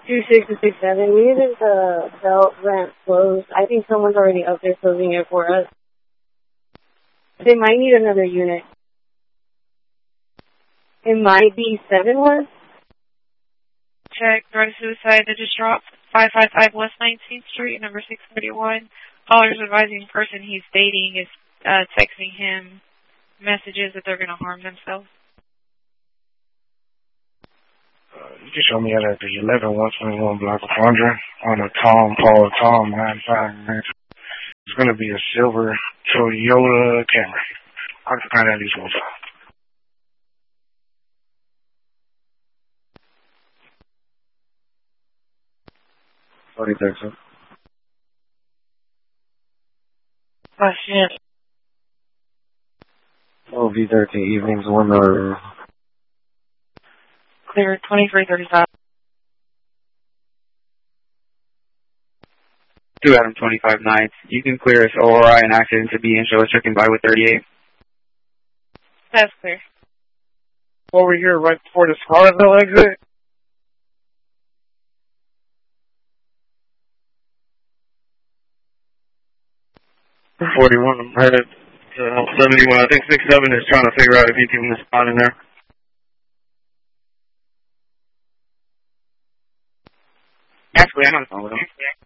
2667. We needed the belt ramp closed. I think someone's already up there closing it for us. They might need another unit. It might be 7-1. Check, threat of suicide that just dropped 555 West 19th Street, number 631. Caller's advising person he's dating is texting him messages that they're going to harm themselves. You can show me at the 11121 block of Fondren on a Tom 95. It's going to be a silver Toyota Camry. I can find out these ones out. What do you think, sir? Shit. Oh, V13 evenings, 1 hour. Clear 2335. 2 Adam 25 nights. You can clear us ORI and accident to be in show us stricken by with 38. That's clear. Over here right before the Scarsville exit. I'm headed to 71. I think 67 is trying to figure out if he can respond in there. Actually, I'm on the phone with him.